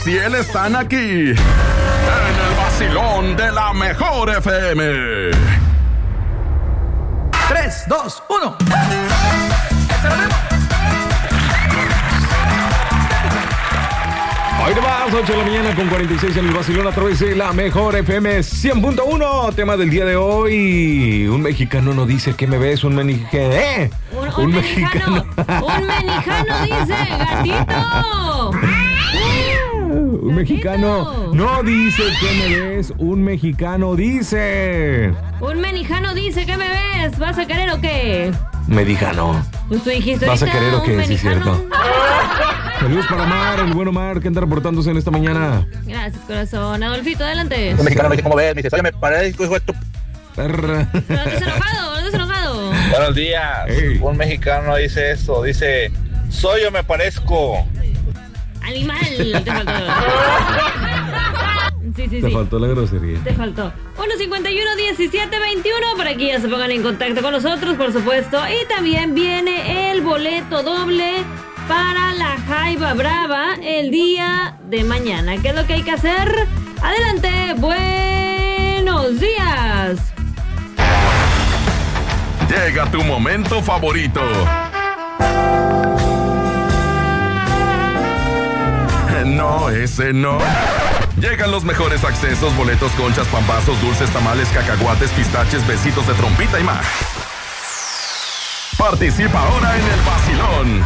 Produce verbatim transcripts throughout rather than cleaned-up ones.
Si él están aquí, en el vacilón de la mejor F M. tres, dos, uno. Hoy te vas, ocho de la mañana con cuarenta y seis en el vacilón a través de la mejor F M cien punto uno. Tema del día de hoy. Un mexicano no dice que me ves, un mexicano. ¿Eh? Un, un, un mexicano. mexicano. Un mexicano dice, gatito. Un mexicano no dice que me ves, un mexicano dice. Un mexicano dice que me ves, ¿vas a querer o qué? Mexicano. Pues tú dijiste ¿Vas a ahorita, querer o qué? un Sí, mexicano. cierto. Saludos para Mar, el bueno Mar, que anda reportándose en esta mañana. Gracias, corazón. Adolfito, adelante. Un mexicano me dice, ¿cómo ves? Me dice, oye, me parezco, hijo de tu... Perra. No estés enojado, no estés enojado. Buenos días. Hey. Un mexicano dice eso, dice, soy o me parezco. Animal, te faltó. Sí, sí, Te sí. faltó la grosería. Te faltó. uno cincuenta y uno, diecisiete, veintiuno. Por aquí ya se pongan en contacto con nosotros, por supuesto. Y también viene el boleto doble para la Jaiba Brava el día de mañana. ¿Qué es lo que hay que hacer? Adelante, buenos días. Llega tu momento favorito. No, ese no. Llegan los mejores accesos, boletos, conchas, pambazos, dulces, tamales, cacahuates, pistaches, besitos de trompita y más. Participa ahora en el vacilón.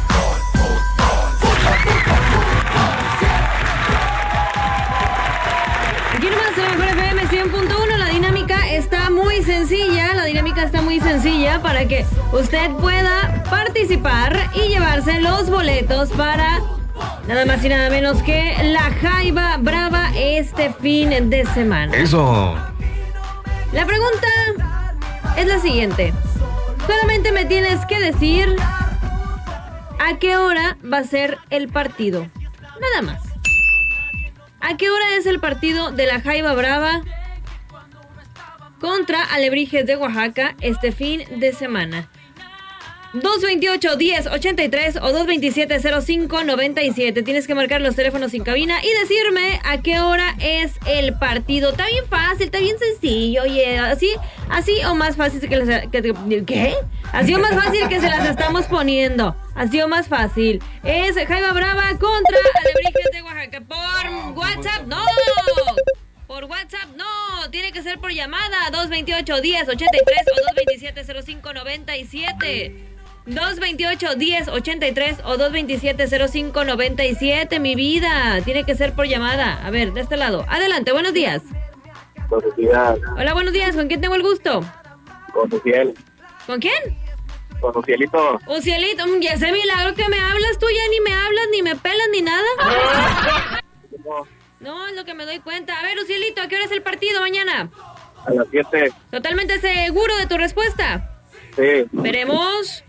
Aquí nomás en la mejor F M cien punto uno. La dinámica está muy sencilla. La dinámica está muy sencilla para que usted pueda participar y llevarse los boletos para nada más y nada menos que la Jaiba Brava este fin de semana. Eso. La pregunta es la siguiente. Solamente me tienes que decir a qué hora va a ser el partido. Nada más. ¿A qué hora es el partido de la Jaiba Brava contra Alebrijes de Oaxaca este fin de semana? dos veintiocho, diez, ochenta y tres o dos veintisiete, cero cinco, noventa y siete. Tienes que marcar los teléfonos sin cabina y decirme a qué hora es el partido. Está bien fácil, está bien sencillo. Oye, así, así o más fácil que las... Que, ¿Qué? Así o más fácil que se las estamos poniendo. Así o más fácil. Es Jaiba Brava contra Alebrijes de Oaxaca. Por WhatsApp, no. Por WhatsApp, no. Tiene que ser por llamada. dos veintiocho, diez, ochenta y tres o dos veintisiete, cero cinco, noventa y siete. dos veintiocho, diez, ochenta y tres o dos veintisiete, cero cinco, noventa y siete, mi vida. Tiene que ser por llamada. A ver, de este lado. Adelante, buenos días. Buenos días. Hola, buenos días. ¿Con quién tengo el gusto? Con Uciel. ¿Con quién? Con Ucielito. Ucielito. Mm, ya ese milagro que me hablas. Tú ya ni me hablas, ni me pelas, ni nada. No, es lo que me doy cuenta. A ver, Ucielito, ¿a qué hora es el partido mañana? A las siete. ¿Totalmente seguro de tu respuesta? Sí. Veremos.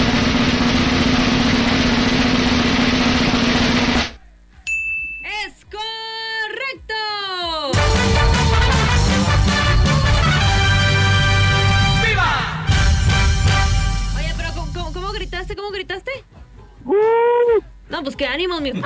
¡Es correcto! ¡Viva! Oye, pero ¿cómo, cómo, cómo gritaste? ¿Cómo gritaste? No, pues qué ánimos, mi... Y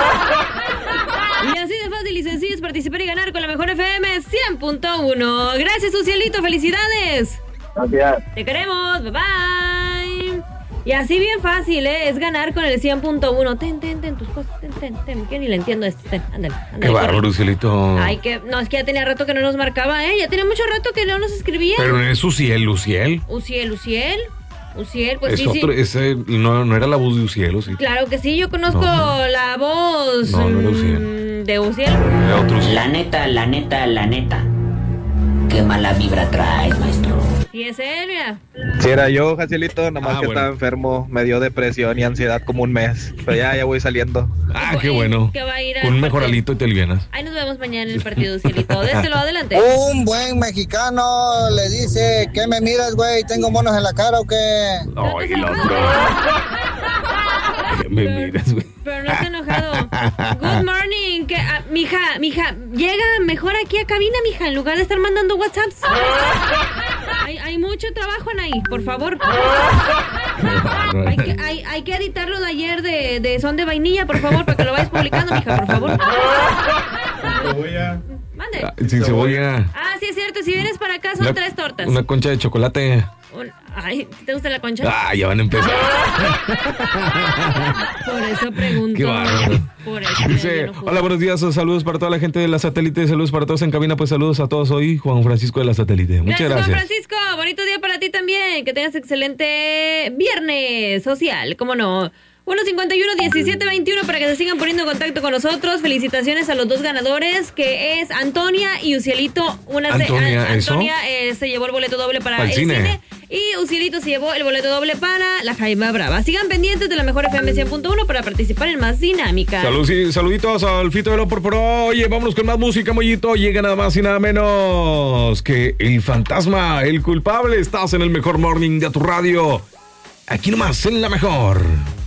así de fácil y sencillo es participar y ganar con la mejor F M cien punto uno. Gracias, Ucielito, felicidades. Gracias. Te queremos, bye bye. Y así bien fácil, ¿eh? Es ganar con el cien punto uno. Ten, ten, ten tus cosas, ten, ten, ten. Yo ni le entiendo esto, ten, ándale, ándale. Qué bárbaro, Ucielito. Ay, que... No, es que ya tenía rato que no nos marcaba, ¿eh? Ya tenía mucho rato que no nos escribía. Pero no es Uciel, Uciel. Uciel, Uciel. Uciel, pues es sí, otro, sí. Ese no, no era la voz de Uciel, ¿o sí? Claro que sí, yo conozco No, no. la voz No, no era Uciel. mm, de Uciel. Era otro Uciel. La neta, la neta, la neta. Qué mala vibra traes, maestro. Y es él, mira. Si era yo, Jacielito, nomás Ah, que bueno. estaba enfermo, me dio depresión y ansiedad como un mes. Pero ya, ya voy saliendo. Ah, qué bueno. Que va a ir al Con un partido. mejoralito y te alivianas. Ahí nos vemos mañana en el partido, Cielito. Déselo, adelante. Un buen mexicano le dice, ¿qué me miras, güey? ¿Tengo monos en la cara o qué? Ay, el otro. Me miras, güey. Pero no está enojado. Good morning. Que, ah, mija, mija, llega mejor aquí a cabina, mija, en lugar de estar mandando WhatsApps. Ay, hay mucho trabajo, Anaí, por favor. hay, que, hay, hay que editarlo de ayer de, de Son de Vainilla, por favor, para que lo vayas publicando, mija, por favor. Cebolla. Mande. Ah, sin cebolla. Ah, sí, es cierto. Si vienes para acá, son Una- tres tortas. Una concha de chocolate. Un- Ay, ¿te gusta la concha? Ah, ya van a empezar. Por eso pregunto. Qué bárbaro. Por eso. Dice, yo no juro. hola, buenos días, saludos para toda la gente de la satélite, saludos para todos en cabina, pues saludos a todos hoy, Juan Francisco de la satélite. Muchas Gracias, gracias. Juan Francisco. Bonito día para ti también. Que tengas excelente viernes social, ¿cómo no? uno cincuenta y uno, diecisiete veintiuno para que se sigan poniendo en contacto con nosotros. Felicitaciones a los dos ganadores, que es Antonia y Ucielito. Una se- Antonia, An- ¿eso? Antonia eh, se llevó el boleto doble para Pa'l el cine. cine. Y Ucielito se llevó el boleto doble para la Jaima Brava. Sigan pendientes de la mejor F M cien punto uno para participar en más dinámicas. Salud, sí, saluditos al Fito de López por hoy. Oye, vámonos con más música, Mollito. Llega nada más y nada menos que el fantasma, el culpable. Estás en el mejor morning de tu radio. Aquí nomás, en la mejor.